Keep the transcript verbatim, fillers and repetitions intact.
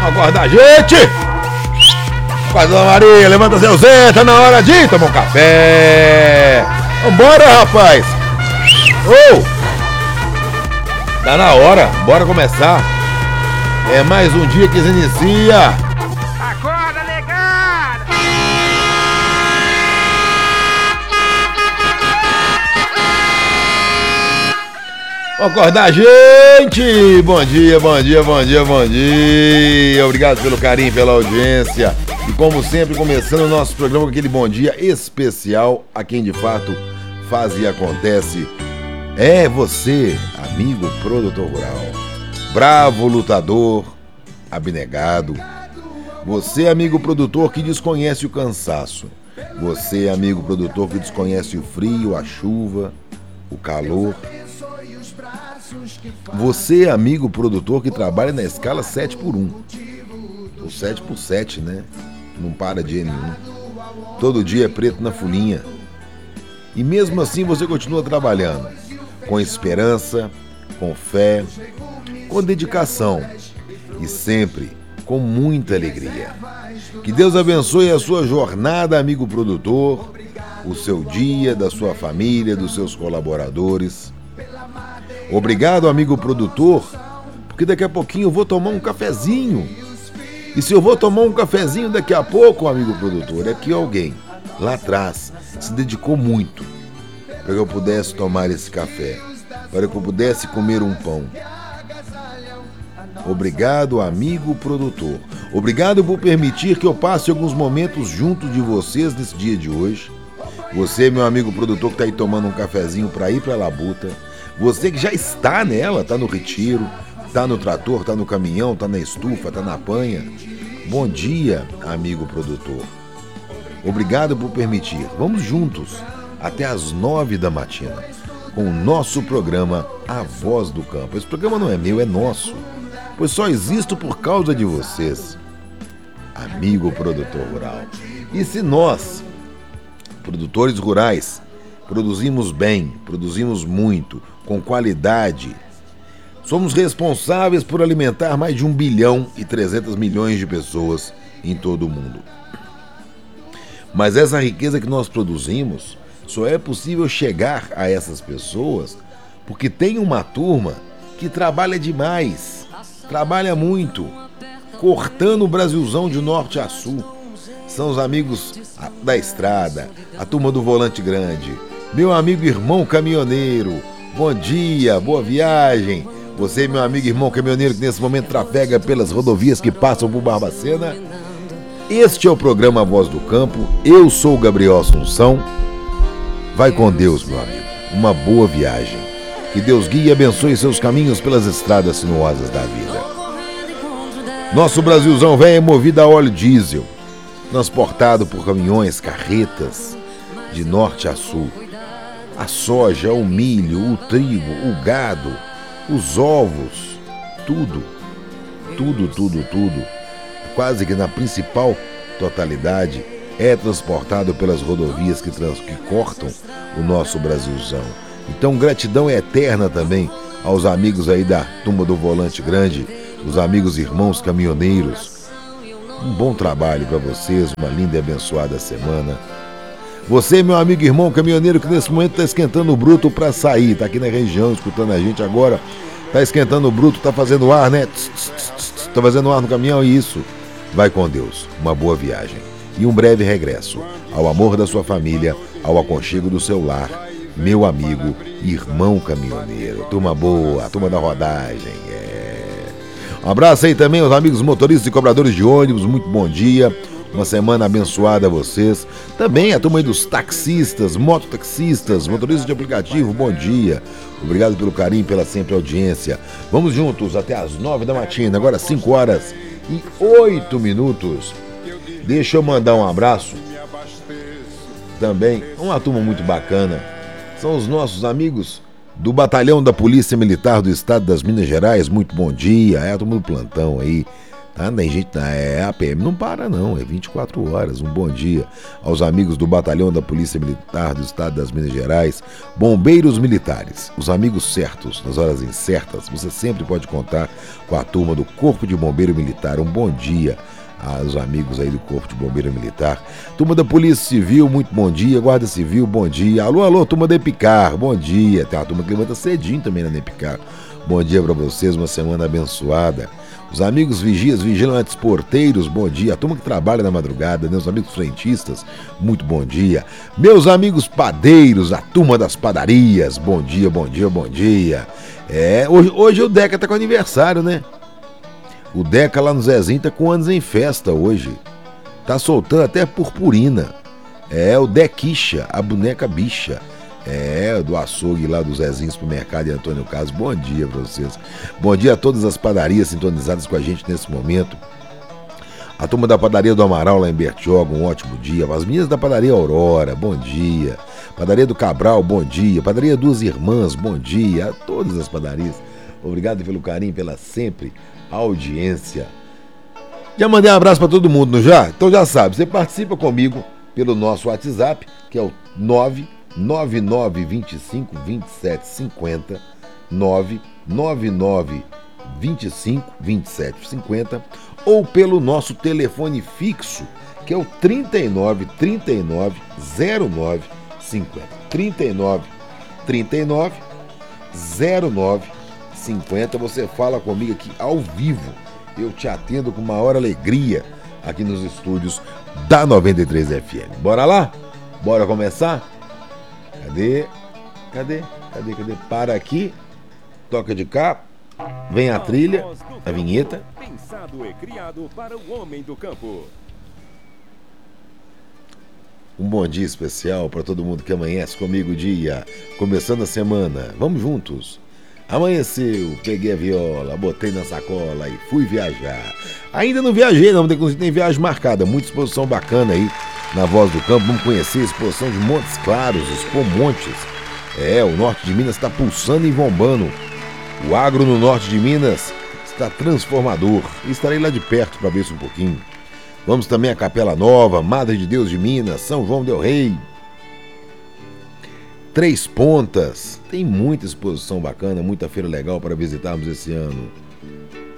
Acorda, gente! Acorda, Maria, levanta seu Zé, tá na hora de tomar um café! Vambora, rapaz! Oh! Tá na hora, bora começar! É mais um dia que se inicia! Acorda, negada! Acordar, gente! Bom dia, bom dia, bom dia, bom dia! Obrigado pelo carinho, pela audiência. E como sempre, começando o nosso programa com aquele bom dia especial a quem de fato faz e acontece. É você, amigo produtor rural, bravo lutador, abnegado. Você, amigo produtor que desconhece o cansaço. Você, amigo produtor que desconhece o frio, a chuva, o calor. Você, amigo produtor que trabalha na escala sete por um, ou sete por sete, né? Não para dia nenhum. Todo dia é preto na folhinha. E mesmo assim você continua trabalhando, com esperança, com fé, com dedicação e sempre com muita alegria. Que Deus abençoe a sua jornada, amigo produtor, o seu dia, da sua família, dos seus colaboradores. Obrigado, amigo produtor, porque daqui a pouquinho eu vou tomar um cafezinho. E se eu vou tomar um cafezinho daqui a pouco, amigo produtor, é que alguém lá atrás se dedicou muito para que eu pudesse tomar esse café, para que eu pudesse comer um pão. Obrigado, amigo produtor. Obrigado por permitir que eu passe alguns momentos junto de vocês nesse dia de hoje. Você, meu amigo produtor, que está aí tomando um cafezinho para ir para a labuta. Você que já está nela, está no retiro, está no trator, está no caminhão, está na estufa, está na panha. Bom dia, amigo produtor. Obrigado por permitir. Vamos juntos até as nove da matina com o nosso programa A Voz do Campo. Esse programa não é meu, é nosso, pois só existo por causa de vocês, amigo produtor rural. E se nós, produtores rurais, produzimos bem, produzimos muito, com qualidade, somos responsáveis por alimentar mais de um bilhão e trezentos milhões de pessoas em todo o mundo. Mas essa riqueza que nós produzimos só é possível chegar a essas pessoas porque tem uma turma que trabalha demais, trabalha muito, cortando o Brasilzão de norte a sul. São os amigos da estrada, a turma do volante grande, meu amigo irmão caminhoneiro. Bom dia, boa viagem. Você, meu amigo irmão caminhoneiro que nesse momento trafega pelas rodovias que passam por Barbacena. Este é o programa A Voz do Campo. Eu sou o Gabriel Assunção. Vai com Deus, meu amigo. Uma boa viagem. Que Deus guie e abençoe seus caminhos pelas estradas sinuosas da vida. Nosso Brasilzão velho é movido a óleo diesel, transportado por caminhões, carretas, de norte a sul. A soja, o milho, o trigo, o gado, os ovos, tudo, tudo, tudo, tudo, quase que na principal totalidade, é transportado pelas rodovias que, trans, que cortam o nosso Brasilzão. Então, gratidão eterna também aos amigos aí da turma do Volante Grande, os amigos irmãos caminhoneiros. Um bom trabalho para vocês, uma linda e abençoada semana. Você, meu amigo irmão caminhoneiro, que nesse momento está esquentando o bruto para sair, está aqui na região escutando a gente agora, está esquentando o bruto, está fazendo ar, né? Está fazendo ar no caminhão e isso. Vai com Deus, uma boa viagem e um breve regresso ao amor da sua família, ao aconchego do seu lar, meu amigo irmão caminhoneiro. Turma boa, turma da rodagem, é. Um abraço aí também aos amigos motoristas e cobradores de ônibus, muito bom dia. Uma semana abençoada a vocês. Também a turma aí dos taxistas, mototaxistas, motoristas de aplicativo, bom dia. Obrigado pelo carinho, pela sempre audiência. Vamos juntos até as nove da matina, agora cinco horas e oito minutos. Deixa eu mandar um abraço também, uma turma muito bacana. São os nossos amigos do Batalhão da Polícia Militar do Estado das Minas Gerais. Muito bom dia, é a turma do plantão aí. Ah, tem gente, é, a P M não para não, é vinte e quatro horas. Um bom dia aos amigos do Batalhão da Polícia Militar do Estado das Minas Gerais, bombeiros militares, os amigos certos, nas horas incertas. Você sempre pode contar com a turma do Corpo de Bombeiro Militar. Um bom dia aos amigos aí do Corpo de Bombeiro Militar. Turma da Polícia Civil, muito bom dia. Guarda Civil, bom dia. Alô, alô, turma da Epicar, bom dia. Tem uma turma que levanta cedinho também na Epicar. Bom dia para vocês, uma semana abençoada. Os amigos vigias, vigilantes, porteiros, bom dia. A turma que trabalha na madrugada, meus amigos frentistas, muito bom dia. Meus amigos padeiros, a turma das padarias, bom dia, bom dia, bom dia. É, hoje, hoje o Deca tá com aniversário, né? O Deca lá no Zezinho tá com anos em festa hoje. Tá soltando até purpurina. É o Dequicha, a boneca bicha. É, do açougue lá do Zezinho Supermercado e Antônio Carlos. Bom dia pra vocês. Bom dia a todas as padarias sintonizadas com a gente nesse momento. A turma da padaria do Amaral lá em Bertioga, um ótimo dia. As meninas da padaria Aurora, bom dia. Padaria do Cabral, bom dia. Padaria Duas Irmãs, bom dia. A todas as padarias. Obrigado pelo carinho, pela sempre audiência. Já mandei um abraço pra todo mundo, não já? Então já sabe, você participa comigo pelo nosso WhatsApp, que é o nove nove nove dois cinco, dois sete cinco zero, nove nove nove dois cinco, dois sete cinco zero, ou pelo nosso telefone fixo, que é o trinta e nove, trinta e nove, zero nove cinquenta. trinta e nove, trinta e nove, zero nove cinquenta. Você fala comigo aqui ao vivo. Eu te atendo com maior alegria aqui nos estúdios da noventa e três F M. Bora lá? Bora começar? Cadê? Cadê? Cadê? Cadê? Para aqui. Toca de cá. Vem a trilha, a vinheta. Pensado e criado para o homem do campo. Um bom dia especial para todo mundo que amanhece comigo o dia. Começando a semana. Vamos juntos. Amanheceu, peguei a viola, botei na sacola e fui viajar. Ainda não viajei não, tem, tem viagem marcada. Muita exposição bacana aí na Voz do Campo. Vamos conhecer a exposição de Montes Claros, Expo Montes. É, o norte de Minas está pulsando e bombando. O agro no norte de Minas está transformador. Estarei lá de perto para ver isso um pouquinho. Vamos também à Capela Nova, Madre de Deus de Minas, São João del Rei. Três Pontas. Tem muita exposição bacana, muita feira legal para visitarmos esse ano.